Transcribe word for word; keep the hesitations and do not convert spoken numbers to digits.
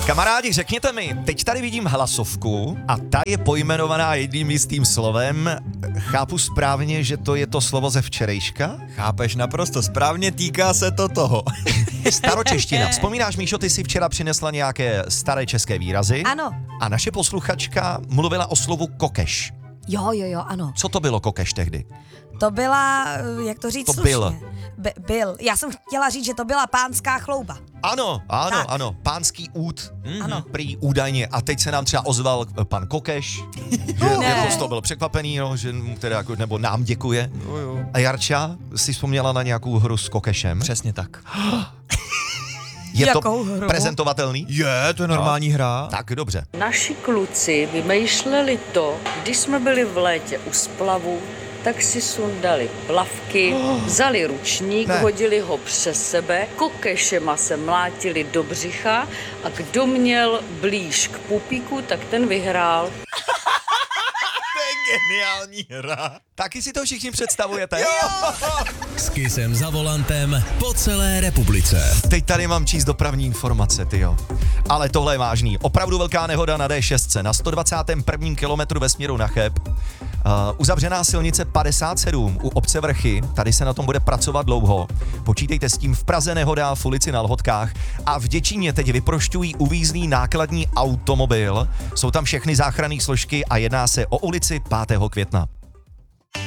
Kamarádi, řekněte mi, teď tady vidím hlasovku a ta je pojmenovaná jedním jistým slovem. Chápu správně, že to je to slovo ze včerejška? Chápeš naprosto správně, týká se to toho. Staročeština. Vzpomínáš, Míšo, ty si včera přinesla nějaké staré české výrazy? Ano. A naše posluchačka mluvila o slovu kokeš. Jo, jo, jo, ano. Co to bylo kokeš tehdy? To byla, jak to říct To slušně? byl. By, byl. Já jsem chtěla říct, že to byla pánská chlouba. Ano, ano, Tak. ano. Pánský út. Mhm. Ano. Prý údajně. A teď se nám třeba ozval eh, pan Kokeš, že Ne. jako z toho byl překvapený, no, že mu teda jako, nebo nám děkuje. Jo, jo. A Jarča, si vzpomněla na nějakou hru s Kokešem? Přesně tak. Je to Jakou hru? prezentovatelný? Je, to je normální hra. Tak, dobře. Naši kluci vymýšleli to, když jsme byli v létě u splavu, tak si sundali plavky, vzali ručník, Ne. hodili ho přes sebe, kokešema se mlátili do břicha a kdo měl blíž k pupíku, tak ten vyhrál. To je geniální hra. Taky si to všichni představujete? S Kissem za volantem po celé republice. Teď tady mám číst dopravní informace, tyjo. Ale tohle je vážný. Opravdu velká nehoda na D šest na sto dvacátém prvním kilometru ve směru na Cheb. Uh, uzavřená silnice padesát sedm u obce Vrchy, tady se na tom bude pracovat dlouho. Počítejte s tím, v Praze nehoda v ulici na Lhotkách a v Děčíně teď vyprošťují uvízlý nákladní automobil. Jsou tam všechny záchranné složky a jedná se o ulici pátého května.